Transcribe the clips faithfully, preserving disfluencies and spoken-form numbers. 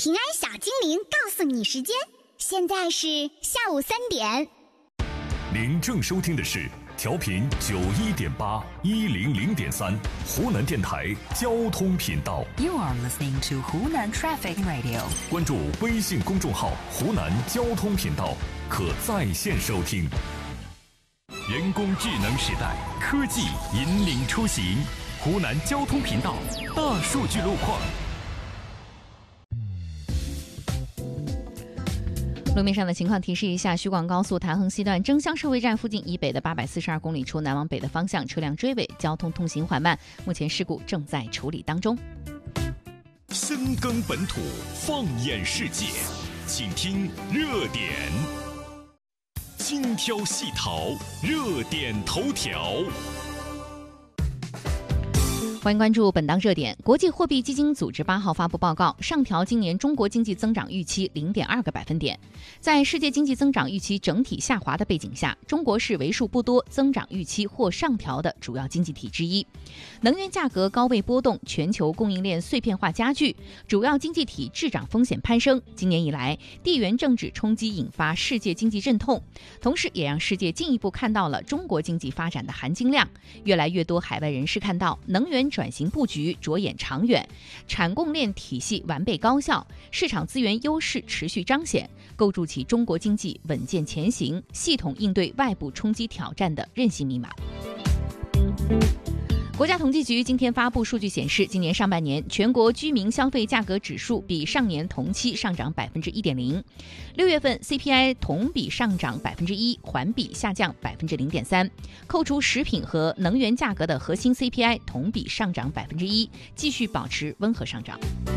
平安小精灵告诉你时间，现在是下午三点。 您正收听的是调频九一点八一零零点三湖南电台交通频道。 You are listening to 湖南 Traffic Radio。 关注微信公众号湖南交通频道，可在线收听。人工智能时代，科技引领出行。湖南交通频道大数据路况。 路面上的情况提示一下：徐广高速潭衡西段争乡社会站附近以北的八百四十二公里处南往北的方向车辆追尾，交通通行缓慢，目前事故正在处理当中。 深耕本土，放眼世界，请听热点。精挑细淘，热点头条。 欢迎关注本档热点。国际货币基金组织八号发布报告，上调今年中国经济增长预期零点二个百分点。在世界经济增长预期整体下滑的背景下，中国是为数不多增长预期或上调的主要经济体之一。能源价格高位波动，全球供应链碎片化加剧，主要经济体滞涨风险攀升。今年以来，地缘政治冲击引发世界经济阵痛，同时也让世界进一步看到了中国经济发展的含金量。越来越多海外人士看到能源转型布局着眼长远，产供链体系完备高效，市场资源优势持续彰显，构筑起中国经济稳健前行、系统应对外部冲击挑战的韧性密码。国家统计局今天发布数据显示，今年上半年全国居民消费价格指数比上年同期上涨百分之一点零，六月份 C P I 同比上涨百分之一，环比下降百分之零点三。扣除食品和能源价格的核心 C P I 同比上涨百分之一，继续保持温和上涨。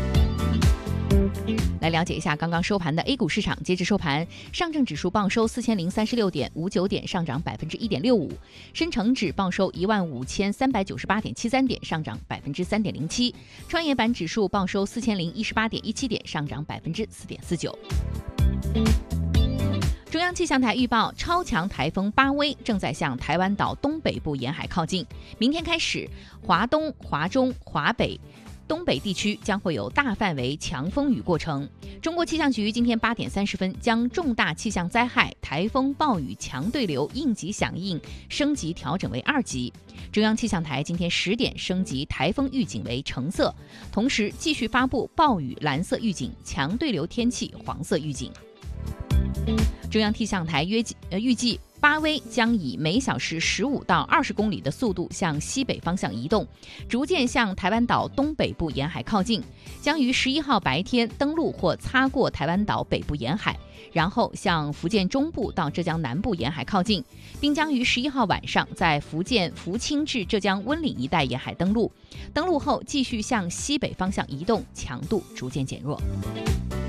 来了解一下刚刚收盘的 A 股市场。截至收盘，上证指数报收四千零三十六点五九点，上涨百分之一点六五；深成指报收一万五千三百九十八点七三点，上涨百分之三点零七；创业板指数报收四千零一十八点一七点，上涨百分之四点四九。中央气象台预报，超强台风巴威正在向台湾岛东北部沿海靠近，明天开始，华东、华中、华北东北地区将会有大范围强风雨过程。中国气象局今天八点三十分将重大气象灾害台风暴雨强对流应急响应升级调整为二级。中央气象台今天十点升级台风预警为橙色，同时继续发布暴雨蓝色预警、强对流天气黄色预警。中央气象台约呃预计巴威将以每小时十五到二十公里的速度向西北方向移动，逐渐向台湾岛东北部沿海靠近，将于十一号白天登陆或擦过台湾岛北部沿海，然后向福建中部到浙江南部沿海靠近，并将于十一号晚上在福建福清至浙江温岭一带沿海登陆。登陆后继续向西北方向移动，强度逐渐减弱。